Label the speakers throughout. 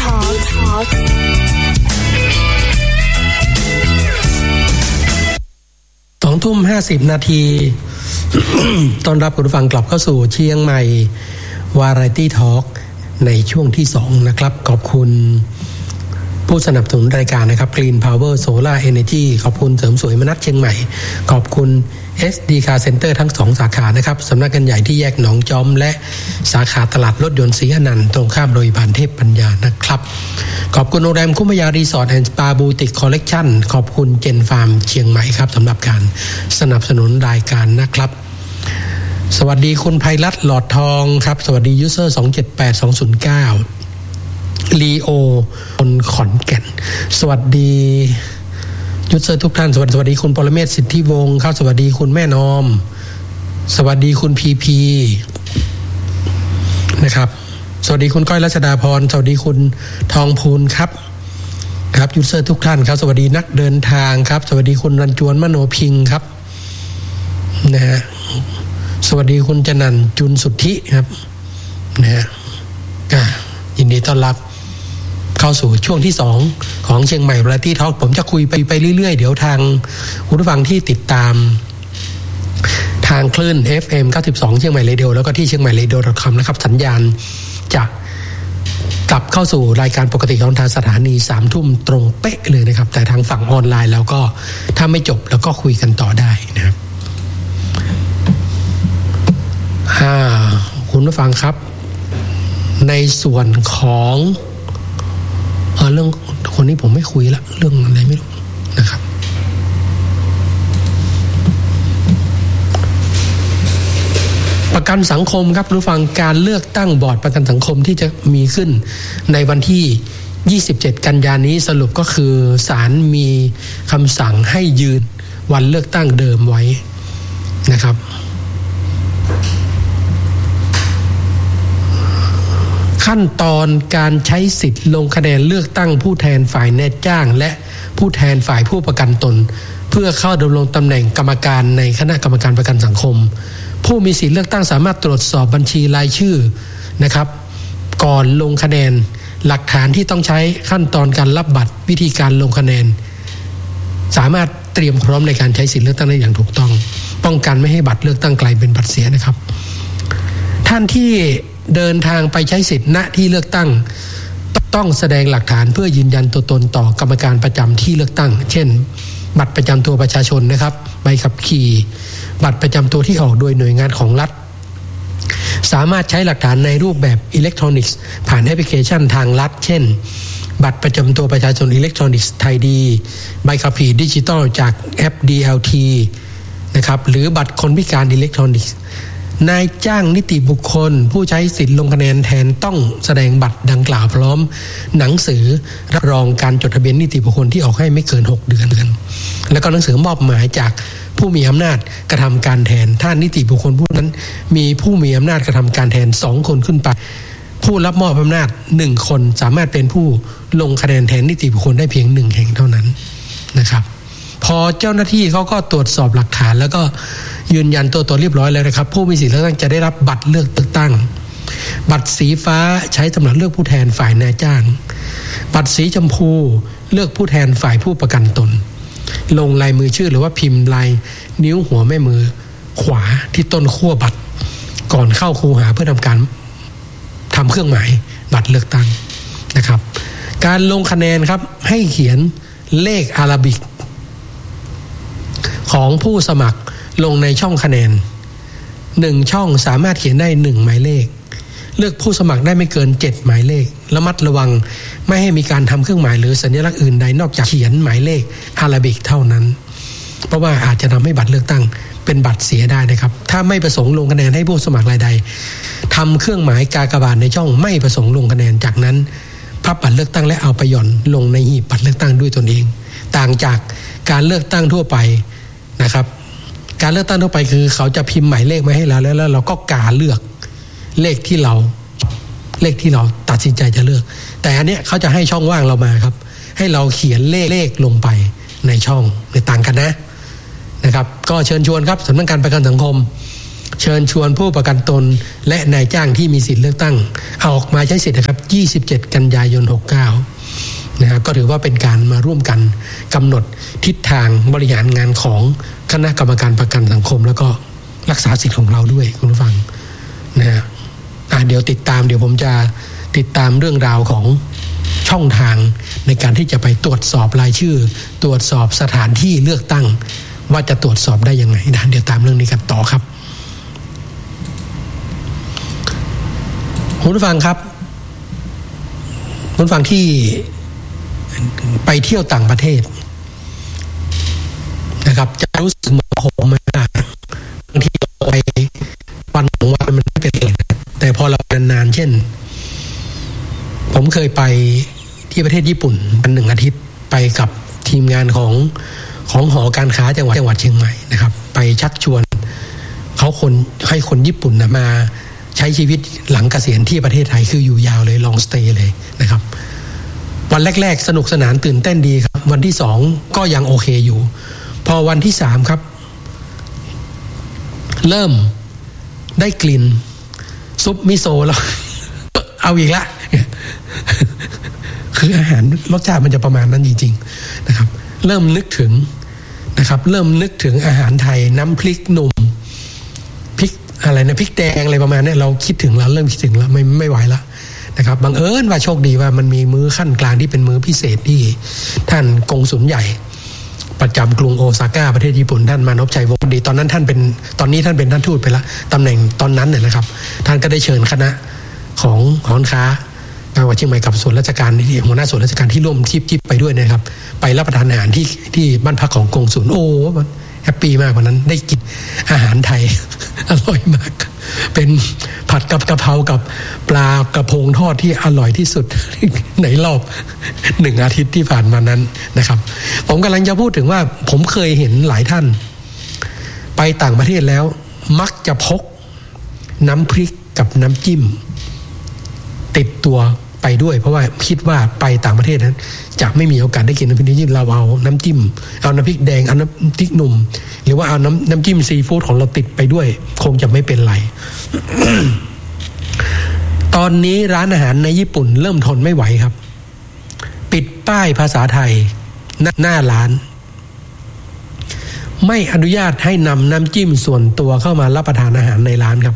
Speaker 1: 20:50 นาที ต้อนรับคุณผู้ฟังกลับเข้าสู่เชียงใหม่วาไรตี้ทอล์กในช่วงที่2นะครับขอบคุณผู้สนับสนุนรายการนะครับ Green Power Solar Energy ขอบคุณเสริมสวยมนัสเชียงใหม่ขอบคุณ SD Car Center ทั้ง2สาขานะครับสำนักงานใหญ่ที่แยกหนองจอมและสาขาตลาดรถยนต์ศรีอนันต์ตรงข้ามโรงพยาบาลเทพปัญญานะครับขอบคุณโรงแรมคุ้มยารีสอร์ทแอนด์สปาบูติกคอลเลคชั่นขอบคุณเจนฟาร์มเชียงใหม่ครับสำหรับการสนับสนุนรายการนะครับสวัสดีคุณไพรัตน์หลอดทองครับสวัสดียูเซอร์278209ลีโอคนขอนแก่นสวัสดียูเซอร์ทุกท่านสวัสดีคุณปรเมศสิทธิวงศ์ครับสวัสดีคุณแม่นอมสวัสดีคุณพีพีนะครับสวัสดีคุณก้อยรัชดาพรสวัสดีคุณทองพูนครับครับยูเซอร์ทุกท่านครับสวัสดีนักเดินทางครับสวัสดีคุณรันจวนมโนพิงค์ครับนะฮะสวัสดีคุณจนันท์จุนสุทธิครับนะฮะยินดีต้อนรับเข้าสู่ช่วงที่2ของเชียงใหม่วาไรตี้ทอล์กผมจะคุยไปเรื่อยๆเดี๋ยวทางคุณผู้ฟังที่ติดตามทางคลื่น FM 92เชียงใหม่เรดิโอแล้วก็ที่เชียงใหม่ radio.com นะครับสัญญาณจะกลับเข้าสู่รายการปกติของทางสถานี 3 ทุ่มตรงเป๊ะเลยนะครับแต่ทางฝั่งออนไลน์แล้วก็ถ้าไม่จบแล้วก็คุยกันต่อได้นะครับคุณผู้ฟังครับในส่วนของเรื่องคนนี้ผมไม่คุยละเรื่องอะไรไม่รู้นะครับประกันสังคมครับผู้ฟังการเลือกตั้งบอร์ดประกันสังคมที่จะมีขึ้นในวันที่27กันยายนนี้สรุปก็คือศาลมีคำสั่งให้ยืนวันเลือกตั้งเดิมไว้นะครับขั้นตอนการใช้สิทธิ์ลงคะแนนเลือกตั้งผู้แทนฝ่ายนายจ้างและผู้แทนฝ่ายผู้ประกันตนเพื่อเข้าดำรงตำแหน่งกรรมการในคณะกรรมการประกันสังคมผู้มีสิทธิ์เลือกตั้งสามารถตรวจสอบบัญชีรายชื่อนะครับก่อนลงคะแนนหลักฐานที่ต้องใช้ขั้นตอนการรับบัตรวิธีการลงคะแนนสามารถเตรียมพร้อมในการใช้สิทธิ์เลือกตั้งได้อย่างถูกต้องป้องกันไม่ให้บัตรเลือกตั้งกลายเป็นบัตรเสียนะครับท่านที่เดินทางไปใช้สิทธิ์ณที่เลือกตั้งต้องแสดงหลักฐานเพื่อยืนยันตัวตนต่อกรรมการประจำที่เลือกตั้งเช่นบัตรประจำตัวประชาชนนะครับใบขับขี่บัตรประจำตัวที่ออกโดยหน่วยงานของรัฐสามารถใช้หลักฐานในรูปแบบอิเล็กทรอนิกส์ผ่านแอปพลิเคชันทางรัฐเช่นบัตรประจำตัวประชาชนอิเล็กทรอนิกส์ไทยดีใบขับขี่ดิจิตอลจากแอป DLT นะครับหรือบัตรคนพิการอิเล็กทรอนิกส์นายจ้างนิติบุคคลผู้ใช้สิทธิ์ลงคะแนนแทนต้องแสดงบัตรดังกล่าวพร้อมหนังสือรับรองการจดทะเบียนนิติบุคคลที่ออกให้ไม่เกิน6 เดือนแล้วก็หนังสือมอบหมายจากผู้มีอำนาจกระทำการแทนถ้านิติบุคคลผู้นั้นมีผู้มีอำนาจกระทำการแทน2 คนขึ้นไปผู้รับมอบอำนาจ1 คนสามารถเป็นผู้ลงคะแนนแทนนิติบุคคลได้เพียง1 แห่งเท่านั้นนะครับพอเจ้าหน้าที่เขาก็ตรวจสอบหลักฐานแล้วก็ยืนยันตัวตนเรียบร้อยแล้วนะครับผู้มีสิทธิ์เลือกตั้งจะได้รับบัตรเลือกตั้งบัตรสีฟ้าใช้สำหรับเลือกผู้แทนฝ่ายนายจ้างบัตรสีชมพูเลือกผู้แทนฝ่ายผู้ประกันตนลงลายมือชื่อหรือว่าพิมพ์ลายนิ้วหัวแม่มือขวาที่ต้นขั้วบัตรก่อนเข้าคูหาเพื่อทำการทำเครื่องหมายบัตรเลือกตั้งนะครับการลงคะแนนครับให้เขียนเลขอาราบิกของผู้สมัครลงในช่องคะแนน1 ช่องสามารถเขียนได้1 หมายเลขเลือกผู้สมัครได้ไม่เกิน7 หมายเลขระมัดระวังไม่ให้มีการทำเครื่องหมายหรือสัญลักษณ์อื่นใดนอกจากเขียนหมายเลขอาราบิกเท่านั้นเพราะว่าอาจจะทำให้บัตรเลือกตั้งเป็นบัตรเสียได้นะครับถ้าไม่ประสงค์ลงคะแนนให้ผู้สมัครรายใดทำเครื่องหมายกากบาทในช่องไม่ประสงค์ลงคะแนนจากนั้นพับบัตรเลือกตั้งและเอาไปหย่อนลงในหีบบัตรเลือกตั้งด้วยตนเองต่างจากการเลือกตั้งทั่วไปนะครับการเลือกตั้งทั่วไปคือเขาจะพิมพ์หมายเลขมาให้เราแล้วเราก็กาเลือกเลขที่เราตัดสินใจจะเลือกแต่อันเนี้ยเขาจะให้ช่องว่างเรามาครับให้เราเขียนเลขลงไปในช่องในต่างกันนะครับก็เชิญชวนครับสำนักงานประกันสังคมเชิญชวนผู้ประกันตนและนายจ้างที่มีสิทธิเลือกตั้งออกมาใช้สิทธิ์นะครับ27กันยายน69นะครับก็ถือว่าเป็นการมาร่วมกันกำหนดทิศทางบริหารงานของคณะกรรมการประกันสังคมแล้วก็รักษาสิทธิ์ของเราด้วยคุณผู้ฟังนะฮะเดี๋ยวผมจะติดตามเรื่องราวของช่องทางในการที่จะไปตรวจสอบรายชื่อตรวจสอบสถานที่เลือกตั้งว่าจะตรวจสอบได้ยังไงนะเดี๋ยวตามเรื่องนี้กันต่อครับคุณผู้ฟังครับคุณผู้ฟังที่ไปเที่ยวต่างประเทศนะครับจะรู้สึกโมโหมากบางทีไปวัน2วันมันไม่เป็นไรแต่พอเรานานๆเช่นผมเคยไปที่ประเทศญี่ปุ่น1 อาทิตย์ไปกับทีมงานของหอการค้าจังหวัดเชียงใหม่นะครับไปชักชวนเขาให้คนญี่ปุ่นมาใช้ชีวิตหลังเกษียณที่ประเทศไทยคืออยู่ยาวเลยลองสเตย์เลยนะครับวันแรกๆสนุกสนานตื่นเต้นดีครับวันที่2ก็ยังโอเคอยู่พอวันที่3ครับเริ่มได้กลิ่นซุปมิโซะแล้วเอาอีกละคืออาหารรสชาติมันจะประมาณนั้นจริงๆนะครับเริ่มนึกถึงอาหารไทยน้ำพริกหนุ่มพริกอะไรนะพริกแดงอะไรประมาณนี้เราคิดถึงแล้วเริ่มคิดถึงแล้วไม่ไหวแล้วนะครับบังเอิญว่าโชคดีว่ามันมีมื้อขั้นกลางที่เป็นมื้อพิเศษที่ท่านกงสุลใหญ่ประจำกรุงโอซาก้าประเทศญี่ปุ่นท่านมานพชัยวงศ์ดีตอนนี้ท่านเป็นท่านทูตไปแล้วตำแหน่งตอนนั้นเนี่ยนะครับท่านก็ได้เชิญคณะของหอการค้าจังหวัดเชียงใหม่กับส่วนราชการที่หัวหน้าส่วนราชการที่ร่วมทิปไปด้วยนะครับไปรับประทานอาหารที่บ้านพักของกงสุลแฮปปี้มากวันนั้นได้กินอาหารไทยอร่อยมากเป็นผัดกับกะเพรากับปลากระพงทอดที่อร่อยที่สุดในรอบ1 อาทิตย์ที่ผ่านมานั้นนะครับผมกำลังจะพูดถึงว่าผมเคยเห็นหลายท่านไปต่างประเทศแล้วมักจะพกน้ำพริกกับน้ำจิ้มติดตัวไปด้วยเพราะว่าคิดว่าไปต่างประเทศนั้นจะไม่มีโอกาสได้กินน้ำพริกจิ้มเราเอาน้ำจิ้มเอาน้ำพริกแดงเอาน้ำพริกหนุ่มหรือว่าเอาน้ำจิ้มซีฟู้ดของเราติดไปด้วยคงจะไม่เป็นไร ตอนนี้ร้านอาหารในญี่ปุ่นเริ่มทนไม่ไหวครับปิดป้ายภาษาไทยหน้าร้านไม่อนุญาตให้นำน้ำจิ้มส่วนตัวเข้ามารับประทานอาหารในร้านครับ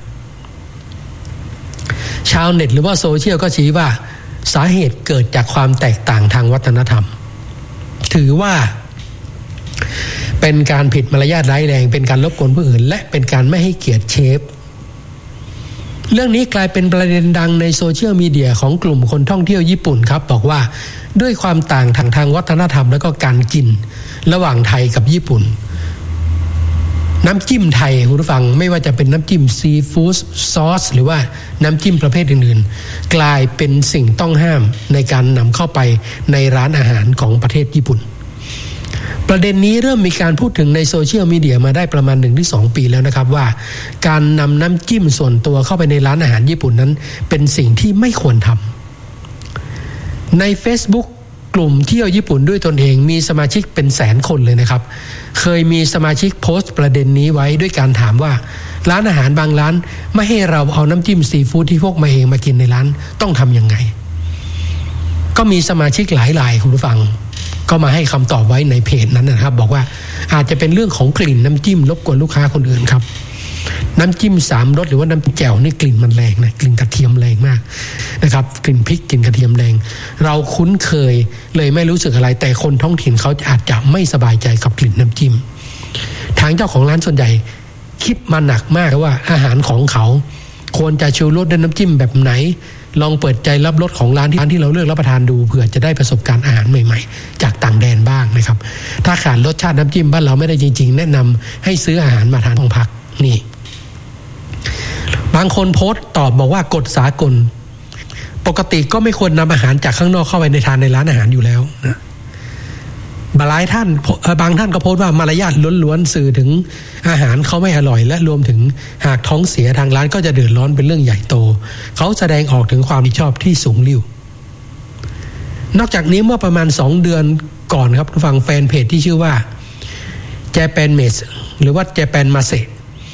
Speaker 1: ชาวเน็ตหรือว่าโซเชียลก็ชี้ว่าสาเหตุเกิดจากความแตกต่างทางวัฒนธรรมถือว่าเป็นการผิดมารยาทร้ายแรงเป็นการรบกวนผู้อื่นและเป็นการไม่ให้เกียรติเชฟเรื่องนี้กลายเป็นประเด็นดังในโซเชียลมีเดียของกลุ่มคนท่องเที่ยวญี่ปุ่นครับบอกว่าด้วยความต่างทางวัฒนธรรมและก็การกินระหว่างไทยกับญี่ปุ่นน้ำจิ้มไทยคุณผู้ฟังไม่ว่าจะเป็นน้ำจิ้มซีฟู้ดซอสหรือว่าน้ำจิ้มประเภทอื่นๆกลายเป็นสิ่งต้องห้ามในการนำเข้าไปในร้านอาหารของประเทศญี่ปุ่นประเด็นนี้เริ่มมีการพูดถึงในโซเชียลมีเดียมาได้ประมาณ 1-2 ปีแล้วนะครับว่าการนำน้ำจิ้มส่วนตัวเข้าไปในร้านอาหารญี่ปุ่นนั้นเป็นสิ่งที่ไม่ควรทำใน Facebook กลุ่มเที่ยวญี่ปุ่นด้วยตนเองมีสมาชิกเป็น100,000 คนเลยนะครับเคยมีสมาชิกโพสต์ประเด็นนี้ไว้ด้วยการถามว่าร้านอาหารบางร้านไม่ให้เราเอาน้ำจิ้มซีฟู้ดที่พวกมาเองมากินในร้านต้องทำยังไงก็มีสมาชิกหลายรายคุณผู้ฟังก็มาให้คำตอบไว้ในเพจนั้นนะครับบอกว่าอาจจะเป็นเรื่องของกลิ่นน้ำจิ้มรบกวนลูกค้าคนอื่นครับน้ำจิ้ม3 รสหรือว่าน้ำแจ่วนี่กลิ่นมันแรงนะกลิ่นกระเทียมแรงมากนะครับกลิ่นพริกกลิ่นกระเทียมแรงเราคุ้นเคยเลยไม่รู้สึกอะไรแต่คนท้องถิ่นเขาอาจจะไม่สบายใจกับกลิ่นน้ำจิ้มทางเจ้าของร้านส่วนใหญ่คิดมาหนักมากว่าอาหารของเขาควรจะชูรสด้วยน้ำจิ้มแบบไหนลองเปิดใจรับรสของร้านที่เราเลือกรับประทานดูเผื่อจะได้ประสบการณ์อาหารใหม่ๆจากต่างแดนบ้างนะครับถ้าขาดรสชาติน้ำจิ้มบ้านเราไม่ได้จริงๆแนะนำให้ซื้ออาหารมาทานห้องพักนี่บางคนโพสต์ตอบบอกว่ากฎสากลปกติก็ไม่ควรนำอาหารจากข้างนอกเข้าไปในทานในร้านอาหารอยู่แล้วนะบางท่านก็โพสต์ว่ามารยาทล้วนๆสื่อถึงอาหารเขาไม่อร่อยและรวมถึงหากท้องเสียทางร้านก็จะเดือดร้อนเป็นเรื่องใหญ่โตเขาแสดงออกถึงความรับผิดชอบที่สูงลิ่วนอกจากนี้เมื่อประมาณ2 เดือนก่อนครับฟังแฟนเพจที่ชื่อว่า Japan Mess หรือว่า Japan Mase เพ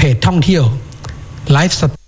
Speaker 1: เพจท่องเที่ยวไลฟ์ส